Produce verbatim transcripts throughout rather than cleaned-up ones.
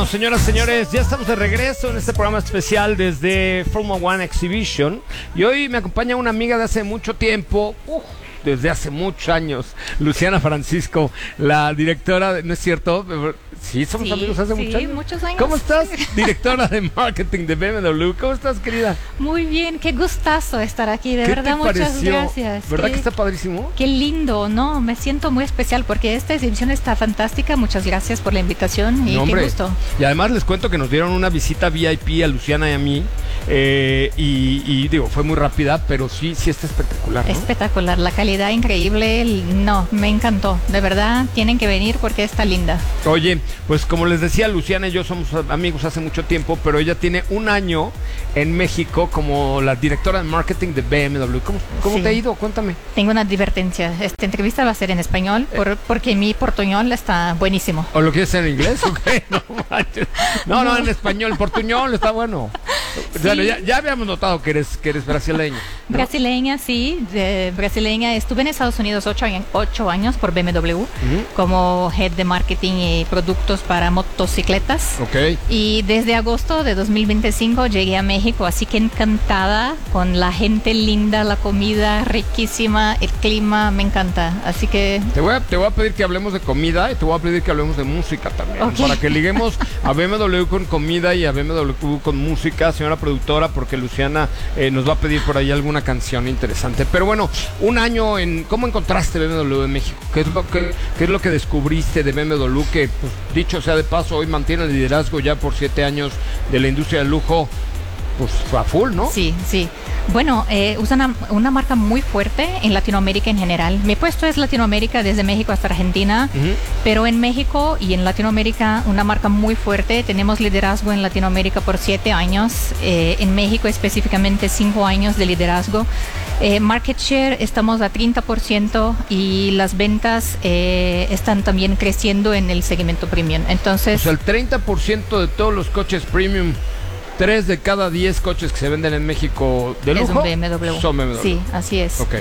Bueno, señoras, señores, ya estamos de regreso en este programa especial desde Formula One Exhibition. Y hoy me acompaña una amiga de hace mucho tiempo, uh, desde hace muchos años, Luciana Francisco, la directora, de, ¿no es cierto? Sí, somos sí, amigos hace sí, muchos años. muchos años. ¿Cómo estás? Directora de marketing de B M W. ¿Cómo estás, querida? Muy bien, qué gustazo estar aquí, de ¿Qué verdad, te muchas pareció? gracias. ¿Verdad qué, que está padrísimo? Qué lindo, ¿no? Me siento muy especial porque esta exhibición está fantástica. Muchas gracias por la invitación y No, qué hombre. gusto. Y además les cuento que nos dieron una visita V I P a Luciana y a mí. Eh, y, y digo, fue muy rápida, pero sí, sí está espectacular, ¿no? Espectacular, la calidad increíble. el- No, me encantó. De verdad, tienen que venir porque está linda. Oye, pues como les decía, Luciana y yo somos amigos hace mucho tiempo, pero ella tiene un año en México como la directora de marketing de B M W. ¿Cómo, cómo Sí. te ha ido? Cuéntame. Tengo una advertencia. Esta entrevista va a ser en español por- porque mi portuñol está buenísimo. ¿O lo quieres hacer en inglés? ¿O qué? No, manches. no, no, en español. Portuñol está bueno. Sí. Bueno, ya, ya habíamos notado que eres, que eres brasileña, ¿no? Brasileña, sí, de brasileña. Estuve en Estados Unidos ocho, año- ocho años por B M W Ujú. como head de marketing y productos para motocicletas. Ok. Y desde agosto de dos mil veinticinco llegué a México, así que encantada con la gente linda, la comida riquísima, el clima, me encanta. Así que Te voy, a, te voy a pedir que hablemos de comida y te voy a pedir que hablemos de música también. Ok. Para que liguemos a B M W con comida y a B M W con música, señora productora, porque Luciana eh, nos va a pedir por ahí alguna canción interesante. Pero bueno, un año en... ¿Cómo encontraste B M W en México? ¿Qué es lo que, qué es lo que descubriste de B M W? Que, pues, dicho sea de paso, hoy mantiene el liderazgo ya por siete años de la industria del lujo, pues a full, ¿no? sí, sí. Bueno, eh, usan una, una marca muy fuerte en Latinoamérica en general. Mi puesto es Latinoamérica, desde México hasta Argentina, Ujú. pero en México y en Latinoamérica una marca muy fuerte. Tenemos liderazgo en Latinoamérica por siete años, eh, en México específicamente cinco años de liderazgo. Eh, market share estamos a treinta por ciento y las ventas eh, están también creciendo en el segmento premium. O Entonces, sea, el treinta por ciento de todos los coches premium, tres de cada diez coches que se venden en México de es lujo un B M W. son B M W. Sí, así es. Ok.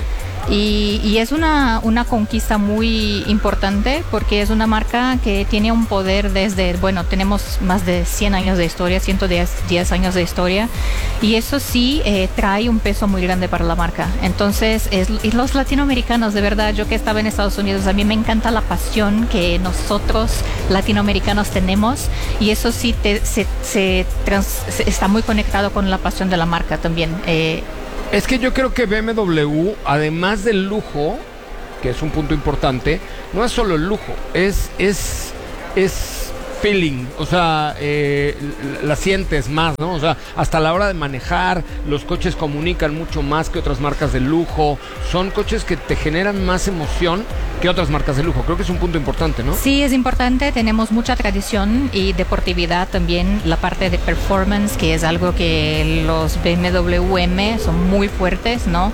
Y, y es una, una conquista muy importante porque es una marca que tiene un poder desde, bueno, tenemos más de cien años de historia, ciento diez años de historia, y eso sí eh, trae un peso muy grande para la marca. Entonces, es, y los latinoamericanos, de verdad, yo que estaba en Estados Unidos, a mí me encanta la pasión que nosotros latinoamericanos tenemos, y eso sí te, se, se, trans, se está muy conectado con la pasión de la marca también. Eh, Es que yo creo que B M W, además del lujo, que es un punto importante, no es solo el lujo, es, es, es feeling, o sea, eh, la sientes más, ¿no? O sea, hasta la hora de manejar, los coches comunican mucho más que otras marcas de lujo, son coches que te generan más emoción que otras marcas de lujo. Creo que es un punto importante, ¿no? Sí, es importante, tenemos mucha tradición y deportividad también, la parte de performance, que es algo que los B M W M son muy fuertes, ¿no?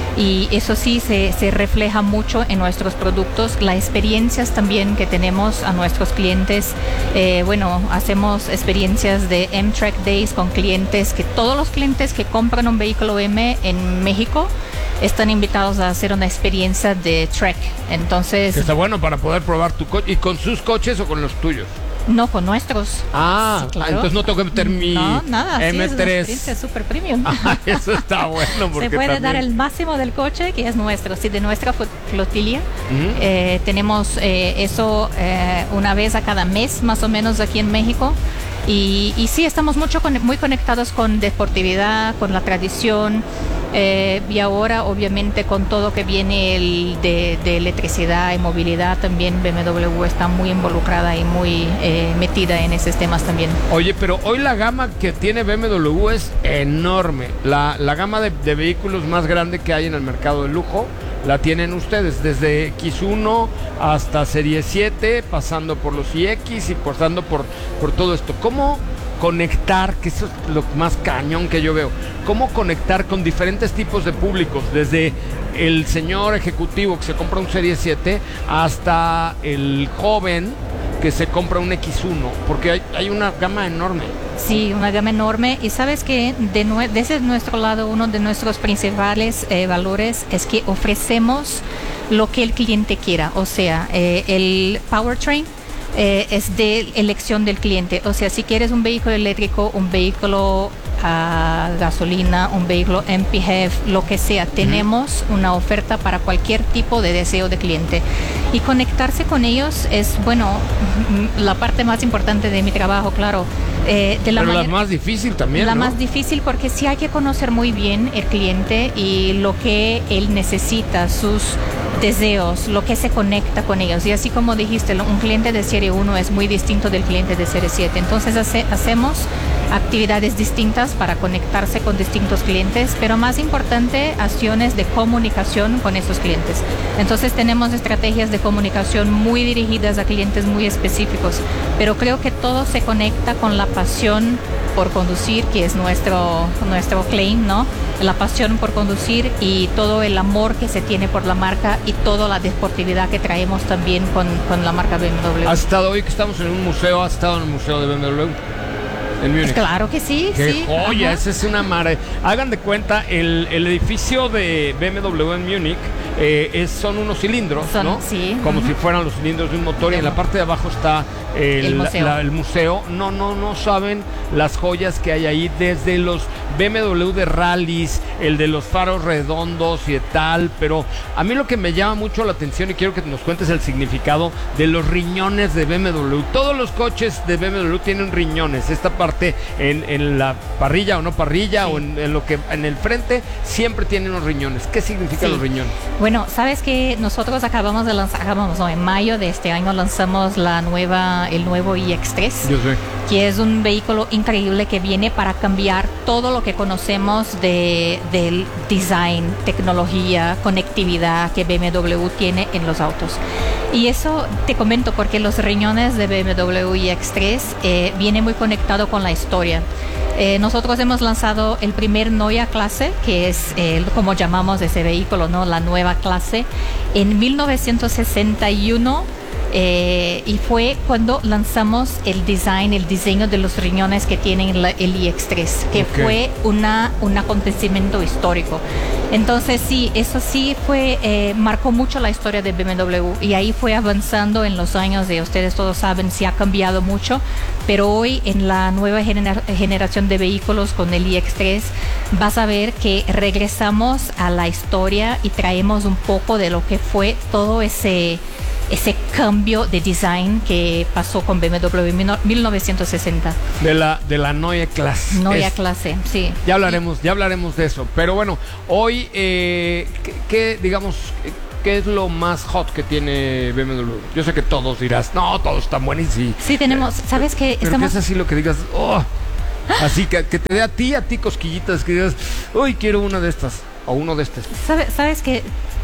Y eso sí se, se refleja mucho en nuestros productos, las experiencias también que tenemos a nuestros clientes. Eh, bueno, hacemos experiencias de M-Track Days con clientes, que todos los clientes que compran un vehículo M en México están invitados a hacer una experiencia de Trek. Entonces, Que está bueno para poder probar tu coche. ¿Y con sus coches o con los tuyos? no con nuestros. Ah, Sí, claro. entonces no tengo que meter mi No, nada, sí, es una M tres. experiencia súper premium. Ah, eso está bueno porque Se puede también... dar el máximo del coche, que es nuestro, sí, de nuestra flo- flotilla. Ujú. Eh, tenemos eh, eso eh, una vez a cada mes, más o menos, aquí en México. Y, y sí, estamos mucho con- muy conectados con deportividad, con la tradición. Eh, y ahora, obviamente, con todo que viene el de, de electricidad y movilidad, también B M W está muy involucrada y muy eh, metida en esos temas también. Oye, pero hoy la gama que tiene B M W es enorme. La, la gama de, de vehículos más grande que hay en el mercado de lujo la tienen ustedes, desde X uno hasta Serie siete, pasando por los I X y pasando por, por todo esto. ¿Cómo conectar, que eso es lo más cañón que yo veo, cómo conectar con diferentes tipos de públicos, desde el señor ejecutivo que se compra un Serie siete hasta el joven que se compra un X uno, porque hay, hay una gama enorme. Sí, una gama enorme. Y sabes que de nue- desde nuestro lado, uno de nuestros principales eh, valores es que ofrecemos lo que el cliente quiera. O sea, eh, el powertrain eh, es de elección del cliente. O sea, si quieres un vehículo eléctrico, un vehículo a gasolina, un vehículo M P H E V, lo que sea, tenemos uh-huh. una oferta para cualquier tipo de deseo de cliente. Y conectarse con ellos es, bueno, la parte más importante de mi trabajo, claro. Eh, de la Pero manera, la más difícil también, La ¿no? más difícil, porque sí hay que conocer muy bien el cliente y lo que él necesita, sus deseos, lo que se conecta con ellos. Y así como dijiste, un cliente de serie uno es muy distinto del cliente de serie siete. Entonces hace, hacemos actividades distintas para conectarse con distintos clientes, pero más importante, acciones de comunicación con esos clientes. Entonces tenemos estrategias de comunicación muy dirigidas a clientes muy específicos, pero creo que todo se conecta con la pasión por conducir, que es nuestro, nuestro claim, ¿no? La pasión por conducir y todo el amor que se tiene por la marca y toda la deportividad que traemos también con, con la marca B M W. ¿Has estado hoy que estamos en un museo? ¿Has estado en el museo de B M W? En Múnich. Claro que sí. ¡Qué sí, joya! ajá. Esa es una maravilla. Hagan de cuenta, el, el edificio de B M W en Múnich eh, es, son unos cilindros, son, ¿no? Sí. Como uh-huh. si fueran los cilindros de un motor, y en la parte de abajo está el, el, museo. La, el museo. No, no, no saben las joyas que hay ahí, desde los B M W de rallies, el de los faros redondos y tal, pero a mí lo que me llama mucho la atención, y quiero que nos cuentes el significado de los riñones de B M W. Todos los coches de B M W tienen riñones. Esta parte en, en la parrilla o no parrilla, sí. o en, en lo que en el frente siempre tienen unos riñones. ¿Qué significan sí. los riñones? Bueno, sabes que nosotros acabamos de lanzar, acabamos, no, en mayo de este año lanzamos la nueva, el nuevo i equis tres. Yo sé. Que es un vehículo increíble que viene para cambiar todo lo que conocemos de, del design, tecnología, conectividad que B M W tiene en los autos. Y eso te comento porque los riñones de B M W i equis tres eh, viene muy conectado con la historia. Eh, nosotros hemos lanzado el primer Neue Klasse, que es eh, como llamamos ese vehículo, ¿no? La nueva clase, en mil novecientos sesenta y uno. Eh, y fue cuando lanzamos el design, el diseño de los riñones que tienen la, el i equis tres, que okay. fue una, un acontecimiento histórico. Entonces sí, eso sí fue, eh, marcó mucho la historia de B M W, y ahí fue avanzando en los años. De ustedes todos saben, sí ha cambiado mucho, pero hoy en la nueva genera- generación de vehículos con el i equis tres vas a ver que regresamos a la historia y traemos un poco de lo que fue todo ese ese cambio de design que pasó con B M W en mil novecientos sesenta. De la, de la Neue Klasse. Neue Klasse, sí. Ya hablaremos, ya hablaremos de eso. Pero bueno, hoy, eh, ¿qué, qué, digamos, qué es lo más hot que tiene B M W? Yo sé que todos dirás, no, todos están buenísimos. Sí, tenemos, ¿sabes qué? Pero Estamos... que es así lo que digas, oh, así que, que te dé a ti, a ti cosquillitas, que digas, uy, quiero una de estas, o uno de estos. ¿Sabes, sabes que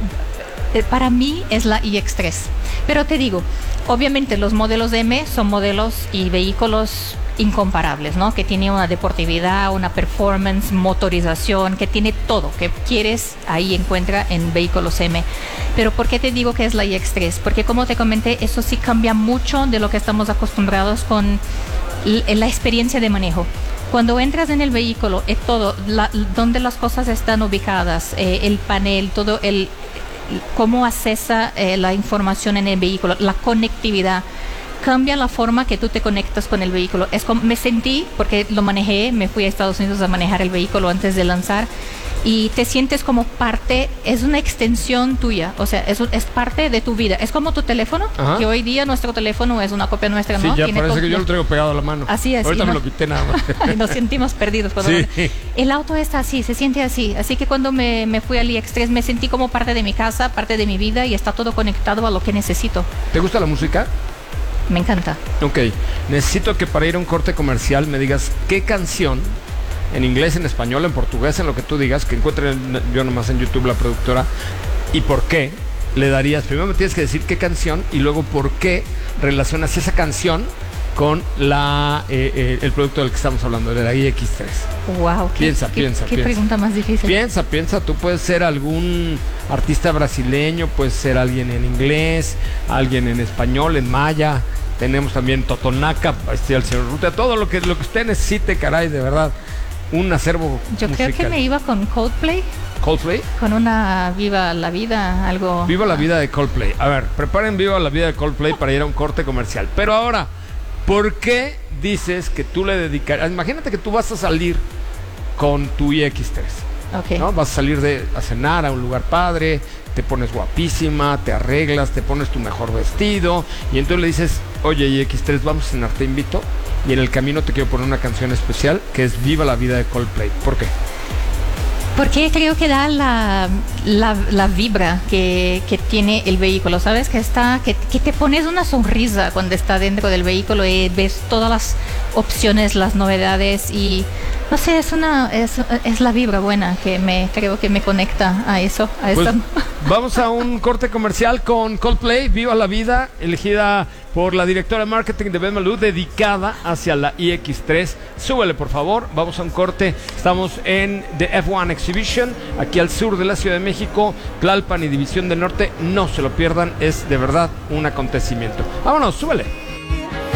para mí es la i equis tres? Pero te digo, obviamente los modelos de M son modelos y vehículos incomparables, ¿no? Que tiene una deportividad, una performance, motorización, que tiene todo que quieres, ahí encuentra en vehículos M. Pero ¿por qué te digo que es la i equis tres? Porque como te comenté, eso sí cambia mucho de lo que estamos acostumbrados con l- la experiencia de manejo. Cuando entras en el vehículo, es todo, la, donde las cosas están ubicadas, eh, el panel, todo el cómo accesa eh, la información en el vehículo, la conectividad, cambia la forma que tú te conectas con el vehículo. Es como, me sentí, porque lo manejé, me fui a Estados Unidos a manejar el vehículo antes de lanzar, y te sientes como parte, es una extensión tuya, o sea, es, es parte de tu vida. Es como tu teléfono, Ajá. que hoy día nuestro teléfono es una copia nuestra, sí, ¿no? ya Tiene parece copia. Que yo lo traigo pegado a la mano. Así es. Ahorita me no, lo quité nada más. Y nos sentimos perdidos. Cuando sí. no, el auto está así, se siente así. Así que cuando me, me fui al i equis tres me sentí como parte de mi casa, parte de mi vida, y está todo conectado a lo que necesito. ¿Te gusta la música? Me encanta. Ok, necesito que para ir a un corte comercial me digas qué canción, en inglés, en español, en portugués, en lo que tú digas, que encuentre yo nomás en YouTube la productora, y por qué le darías. Primero me tienes que decir qué canción, y luego por qué relacionas esa canción con la eh, eh, el producto del que estamos hablando, de la i equis tres. Wow, piensa, qué, piensa, qué piensa. pregunta más difícil. Piensa, piensa, tú puedes ser algún artista brasileño, puedes ser alguien en inglés, alguien en español, en maya. Tenemos también Totonaca, este, el señor Ruta, todo lo que, lo que usted necesite, caray, de verdad. un acervo Yo musical. creo que me iba con Coldplay. Coldplay. Con una Viva la Vida, algo... Viva la vida de Coldplay. A ver, preparen Viva la vida de Coldplay para ir a un corte comercial. Pero ahora, ¿por qué dices que tú le dedicarías? Imagínate que tú vas a salir con tu i equis tres. Ok. ¿No? Vas a salir de, a cenar a un lugar padre, te pones guapísima, te arreglas, te pones tu mejor vestido y entonces le dices, oye i equis tres, vamos a cenar, te invito, y en el camino te quiero poner una canción especial que es Viva la vida de Coldplay. ¿Por qué? Porque creo que da la, la, la vibra que, que tiene el vehículo, ¿sabes? Que está, que, que te pones una sonrisa cuando está dentro del vehículo y ves todas las opciones, las novedades y no sé, es una es, es la vibra buena que me creo que me conecta a eso, a Pues, esta. vamos a un corte comercial con Coldplay, Viva la vida, elegida por la directora de marketing de B M W, dedicada hacia la i equis tres. Súbele, por favor. Vamos a un corte. Estamos en The F uno Exhibition, aquí al sur de la Ciudad de México, Tlalpan y División del Norte. No se lo pierdan, es de verdad un acontecimiento. Vámonos, súbele.